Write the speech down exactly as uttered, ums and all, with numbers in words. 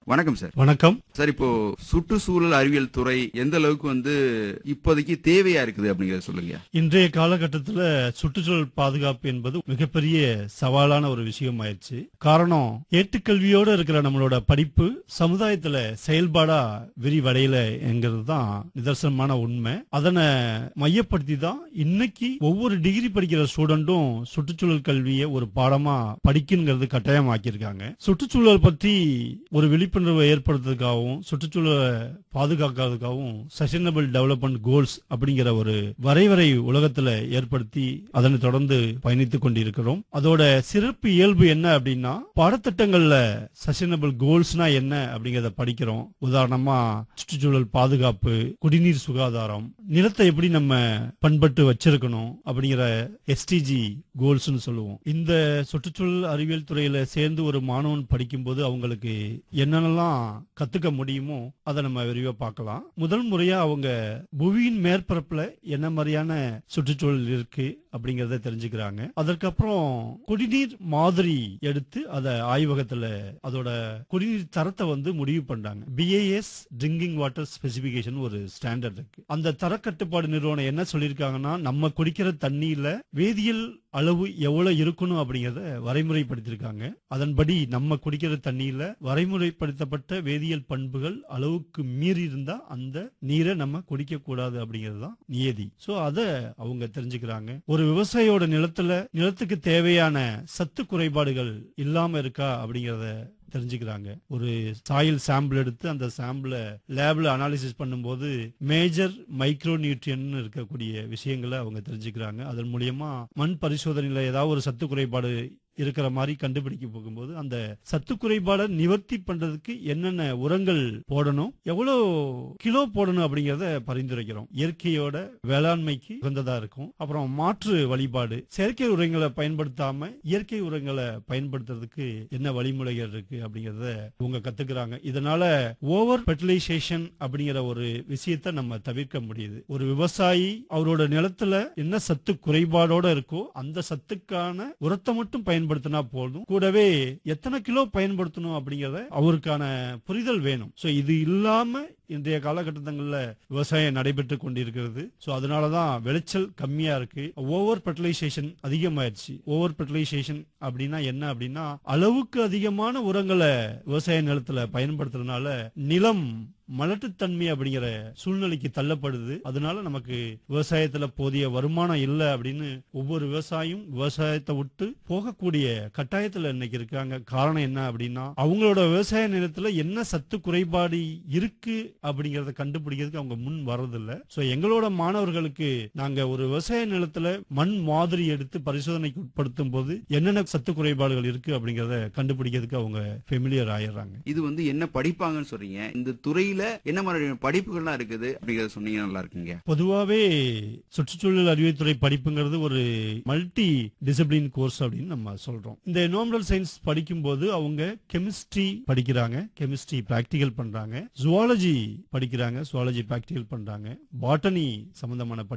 வணக்கம் சார். வணக்கம் சார், இப்போ சுற்றுச்சூழல் அறிவியல் துறை எந்த அளவுக்கு வந்து இப்போதைக்கு தேவையா இருக்குது அப்படிங்கறத சொல்லுங்க. இன்றைய காலகட்டத்தில் சுற்றுச்சூழல் பாதுகாப்பு என்பது மிகப்பெரிய சவாலான ஒரு விஷயம் ஆயிடுச்சு. காரணம், ஏட்டுக்கல்வியோட இருக்கிற நம்மளோட படிப்பு சமுதாயத்துல செயல்பாடா விரிவடையல என்கிறது தான் நிதர்சனமான உண்மை. அதனை மையப்படுத்தி தான் இன்னைக்கு ஒவ்வொரு டிகிரி படிக்கிற ஸ்டூடெண்டும் சுற்றுச்சூழல் கல்வியை ஒரு பாடமா படிக்குங்கிறது கட்டாயமாக்கியிருக்காங்க. சுற்றுச்சூழல் பற்றி ஒரு விழிப்புணர்வை ஏற்படுத்துறதுக்காகவும் சுற்றுச்சூழலை பாதுகாக்கிறதுக்காகவும் சஸ்டைனபிள் டெவலப்மெண்ட் கோல்ஸ் அப்படிங்கிற ஒரு வரைவரை உலகத்துல ஏற்படுத்தி அதனை தொடர்ந்து பயணித்துக் கொண்டிருக்கிறோம். அதோட சிறப்பு இயல்பு என்ன அப்படின்னா, பாடத்திட்டங்கள்ல சஸ்டைனபிள் கோல்ஸ்னா என்ன அப்படிங்கறத படிக்கிறோம். உதாரணமா சுற்றுச்சூழல் பாதுகாப்பு, குடிநீர் சுகாதாரம், நிலத்தை எப்படி நம்ம பண்பட்டு வச்சிருக்கணும் அப்படிங்கிற எஸ்டிஜி கோல்ஸ் சொல்லுவோம். இந்த சுற்றுச்சூழல் அறிவியல் துறையில சேர்ந்து ஒரு மாணவன் படிக்கும் போது அவங்களுக்கு என்னென்னலாம் கத்துக்க முடியுமோ அதை நம்ம விரிவா பார்க்கலாம். முதல் முறையா அவங்க புவியின் மேற்பரப்புல என்ன மாதிரியான சுற்றுச்சூழல் இருக்கு அப்படிங்கறத தெரிஞ்சுக்கிறாங்க. அதற்கப்புறம் குடிநீர் மாதிரி எடுத்து அதை ஆய்வகத்துல அதோட குடிநீர் தரத்தை வந்து முடிவு பண்றாங்க. பிஏஎஸ் ட்ரிங்கிங் வாட்டர் ஸ்பெசிபிகேஷன் ஒரு ஸ்டாண்டர்ட் இருக்கு. அந்த தரக்கட்டுப்பாடு நிறுவனம் என்ன சொல்லியிருக்காங்கன்னா, நம்ம குடிக்கிற தண்ணியில வேதியியல் அளவு எவ்வளவு இருக்கணும் அப்படிங்கறத வரைமுறைப்படுத்திருக்காங்க. அதன்படி நம்ம குடிக்கிற தண்ணியில வரைமுறைப்படுத்தப்பட்ட வேதியியல் பண்புகள் அளவுக்கு மீறி இருந்தா அந்த நீரை நம்ம குடிக்க கூடாது அப்படிங்கிறது தான் நியதி. சோ அத அவங்க தெரிஞ்சுக்கிறாங்க. ஒரு விவசாயியோட நிலத்துல நிலத்துக்கு தேவையான சத்து குறைபாடுகள் இல்லாம இருக்கா அப்படிங்கறத தெரிஞ்சுக்கிறாங்க. ஒரு சாயில் சாம்பிள் எடுத்து அந்த சாம்பிள லேப்ல அனாலிசிஸ் பண்ணும்போது மேஜர் மைக்ரோ நியூட்ரியன் இருக்கக்கூடிய விஷயங்களை அவங்க தெரிஞ்சுக்கிறாங்க. அதன் மூலியமா மண் பரிசோதனையில ஏதாவது ஒரு சத்து குறைபாடு இருக்கிற மாதிரி கண்டுபிடிக்க போகும்போது அந்த சத்து குறைபாடை நிவர்த்தி பண்றதுக்கு என்னென்ன உரங்கள் போடணும், எவ்வளவு கிலோ போடணும் அப்படிங்கறத பரிந்துரைக்கிறோம். இயற்கையோட வேளாண்மைக்கு உகந்ததா இருக்கும். அப்புறம் மாற்று வழிபாடு, செயற்கை உரங்களை பயன்படுத்தாம இயற்கை உரங்களை பயன்படுத்துறதுக்கு என்ன வழிமுறைகள் இருக்கு அப்படிங்கறத இவங்க கத்துக்கிறாங்க. இதனால ஓவர் ஃபெர்டிலைசேஷன் அப்படிங்கிற ஒரு விஷயத்தை நம்ம தவிர்க்க முடியுது. ஒரு விவசாயி அவரோட நிலத்துல என்ன சத்து குறைபாடோட இருக்கோ அந்த சத்துக்கான உரத்தை மட்டும் பயன்படுத்த பயன்படுத்தினா போதும். கூடவே எத்தனை கிலோ பயன்படுத்தணும் அப்படிங்கறத அவருக்கான புரிதல் வேணும். சோ இது இல்லாம இன்றைய காலகட்டங்கள்ல விவசாயம் நடைபெற்று கொண்டிருக்கிறது. சோ அதனாலதான் விளைச்சல் கம்மியா இருக்கு. ஓவர் ஃபெர்டிலைசேஷன் அதிகமாயிருச்சு. ஓவர் ஃபெர்டிலைசேஷன் அப்படின்னா என்ன அப்படின்னா, அளவுக்கு அதிகமான உரங்களை விவசாய நிலத்துல பயன்படுத்துறதுனால நிலம் மலட்டுத்தன்மை அப்படிங்கிற சூழ்நிலைக்கு தள்ளப்படுது. அதனால நமக்கு விவசாயத்துல போதிய வருமானம் இல்லை அப்படின்னு ஒவ்வொரு விவசாயியும் விவசாயத்தை விட்டு போகக்கூடிய கட்டாயத்துல இன்னைக்கு இருக்காங்க. காரணம் என்ன அப்படின்னா, அவங்களோட விவசாய நிலத்துல என்ன சத்து குறைபாடு இருக்கு அப்படிங்கறத கண்டுபிடிக்கிறதுக்கு அவங்க முன் வர்றதில்ல. சோ எங்களோட மாணவர்களுக்கு நாங்க ஒரு விவசாய நிலத்துல மண் மாதிரி எடுத்து பரிசோதனைக்கு உட்படுத்தும் போது என்னென்ன சத்து குறைபாடுகள் இருக்கு அப்படிங்கறத கண்டுபிடிக்கிறதுக்கு அவங்க ஃபெமிலியர் ஆயிடுறாங்க. இது வந்து என்ன படிப்பாங்கன்னு சொல்றீங்க, இந்த துறையில என்ன மாதிரியான படிப்புகள்லாம் இருக்குது அப்படிங்கறத சொன்னீங்க நல்லா இருக்குங்க. பொதுவாவே சுற்றுச்சூழல் அறிவியல் துறை படிப்புங்கிறது ஒரு மல்டி டிசிப்ளின் கோர்ஸ் அப்படின்னு நம்ம சொல்றோம். இந்த என்விரான்மெண்டல் சயின்ஸ் படிக்கும் போது அவங்க கெமிஸ்ட்ரி படிக்கிறாங்க, கெமிஸ்ட்ரி பிராக்டிகல் பண்றாங்க, ஜுவாலஜி படிக்கிறாங்க, ஜுவாலஜி பிராக்டிகல் பண்றாங்க, பாட்டனி சம்பந்தமான